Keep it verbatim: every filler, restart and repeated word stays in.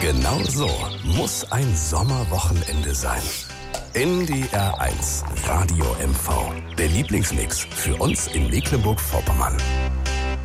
Genau so muss ein Sommerwochenende sein. N D R eins Radio M V. Der Lieblingsmix für uns in Mecklenburg-Vorpommern.